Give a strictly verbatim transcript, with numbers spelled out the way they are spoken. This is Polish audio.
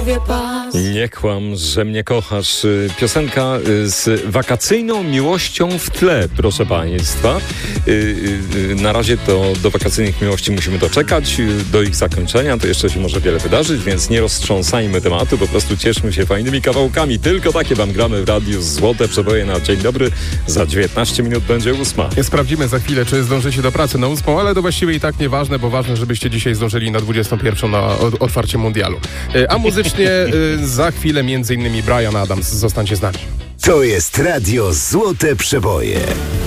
głowie pas. Nie kłam, że mnie kochasz. Piosenka z wakacyjną miłością w tle, proszę państwa. Na razie to do wakacyjnych miłości musimy doczekać. Do ich zakończenia to jeszcze się może wiele wydarzyć, więc nie roztrząsajmy tematu, po prostu cieszmy się fajnymi kawałkami. Tylko takie wam gramy w radiu. Złote przeboje na dzień dobry. Za dziewiętnaście minut będzie ósma. Sprawdzimy za chwilę, czy zdążycie do pracy na ósmą, ale to właściwie i tak nieważne, bo ważne, żebyście dzisiaj zdążyli na dwudziestą pierwszą na otwarcie mundialu. A muzycznie za chwilę między innymi Bryan Adams. Zostańcie z nami. To jest radio Złote Przeboje.